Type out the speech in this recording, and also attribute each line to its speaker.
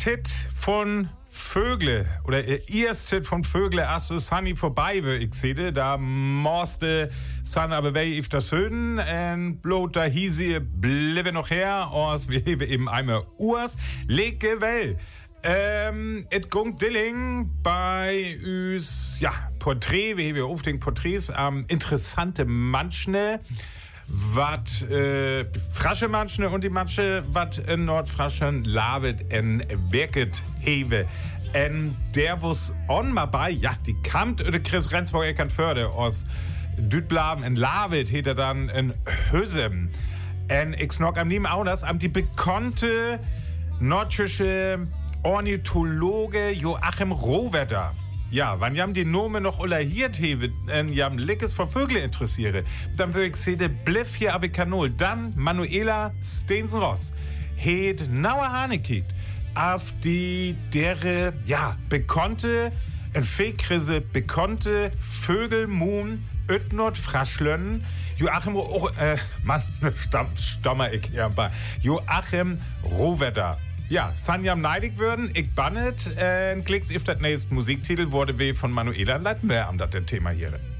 Speaker 1: Tit von Vögle oder Tit von Vögle, als Sunny vorbei wird, ich sehe, da musste Sun aber wei auf das Höhen und bloß da hieß sie, bliebe noch her, als wir eben einmal Urs, lege well. Et gung Dilling bei uns, ja, Porträt, wie wir auf den Porträts, interessante Manschne, wat frasche Manschne und die Manche, wat in Nordfraschen lavet en werket hewe. En der was on mal bei, ja, die kamt de Chris Rendsburg eckern Förde aus Dütblaben en lavet, heet er dann in Hüsem. En ich snog am lieben auch das, am die bekannte nordische Ornithologe Joachim Rohwetter. Ja, wenn jam die Nome noch olahiert hewe, jam Lickes vor Vögel interessiere, dann würde ich sehen, bliff hier Abikanol, dann Manuela Steensen-Ross, het nauer Hane kiekt, auf die dere, ja, bekannte, en Feekrise, bekannte Vögelmuhm, Ötnot Fraschlön, Joachim, stammer ich hier bei, Joachim Rohwetter. Ja, Sanjam neidig würden, ich bannet, klicks auf das nächste Musiktitel, wurde weh von Manuela, leiten wir am das Thema hier.